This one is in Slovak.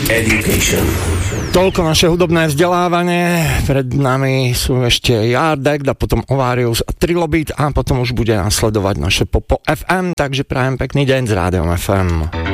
Education. Toľko naše hudobné vzdelávanie. Pred nami sú ešte Yardek a potom Ovarius a Trilobit a potom už bude nasledovať naše Popo FM, takže prajem pekný deň z Rádiom FM.